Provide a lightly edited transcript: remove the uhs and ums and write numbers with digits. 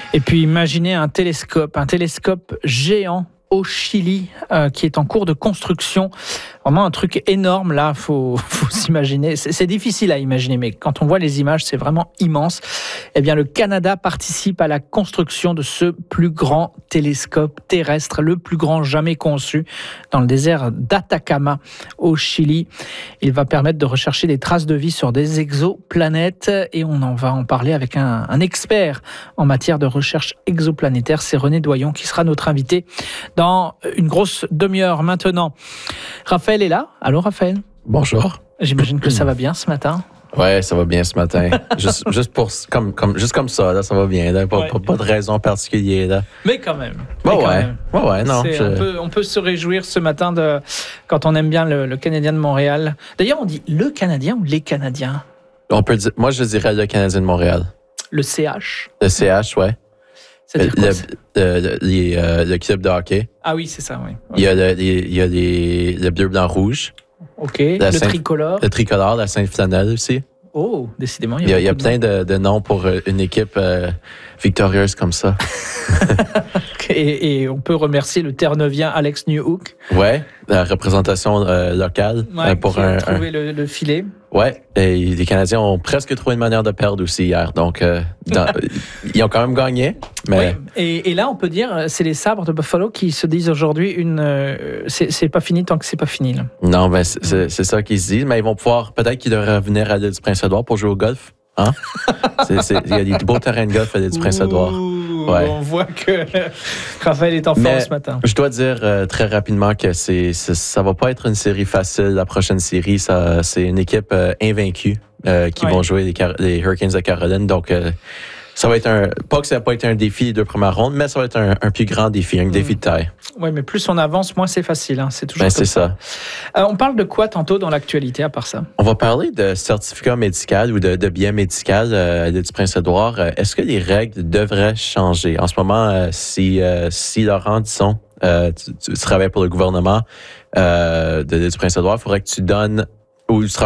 Et puis imaginez un télescope géant au Chili qui est en cours de construction. Vraiment un truc énorme là, faut s'imaginer. C'est difficile à imaginer, mais quand on voit les images, c'est vraiment immense. Eh bien, le Canada participe à la construction de ce plus grand télescope terrestre, le plus grand jamais conçu dans le désert d'Atacama au Chili. Il va permettre de rechercher des traces de vie sur des exoplanètes et on en va en parler avec un expert en matière de recherche exoplanétaire. C'est René Doyon qui sera notre invité dans une grosse demi-heure maintenant. Raphaël est là. Allô Raphaël. Bonjour. J'imagine que ça va bien ce matin. Ouais, ça va bien ce matin. juste comme ça, là, ça va bien. Là, pas de raison particulière. Là. Mais quand même. Non. On peut se réjouir ce matin quand on aime bien le Canadien de Montréal. D'ailleurs, on dit le Canadien ou les Canadiens? Moi, je dirais le Canadien de Montréal. Le CH? Le CH, ouais. C'est-à-dire quoi, le club de hockey. Ah oui, c'est ça, oui. Il y a le bleu, blanc, rouge. OK. Le tricolore. Le tricolore, la Sainte-Flanelle aussi. Oh, décidément. Il y a plein de noms pour une équipe victorieuse comme ça. Et on peut remercier le Terre-Neuvien Alex Newhook. Ouais, la représentation locale. Pour qui a trouvé le filet. Ouais, et les Canadiens ont presque trouvé une manière de perdre aussi hier. Donc, ils ont quand même gagné. Mais... Oui. Et là, on peut dire, c'est les Sabres de Buffalo qui se disent aujourd'hui c'est pas fini tant que c'est pas fini. Là. Non, ben c'est ça qu'ils se disent. Mais ils vont pouvoir, peut-être qu'ils devraient venir à l'île du Prince-Édouard pour jouer au golf. Hein? Il y a des beaux terrains de golf à l'île du Prince-Édouard. Ouais. On voit que Raphaël est en forme ce matin. Je dois dire très rapidement que ça va pas être une série facile. La prochaine série, c'est une équipe invaincue qui vont jouer les Hurricanes de Caroline. Donc, ça va être pas que ça n'a pas été un défi les deux premières rondes, mais ça va être un plus grand défi, un défi de taille. Oui, mais plus on avance, moins c'est facile. Hein. C'est toujours comme c'est ça. On parle de quoi tantôt dans l'actualité à part ça? On va parler de certificat médical ou de billet médical à l'île du Prince-Édouard. Est-ce que les règles devraient changer? En ce moment, si Laurent, disons, tu travailles pour le gouvernement de l'île du Prince-Édouard, il faudrait que tu donnes ou tu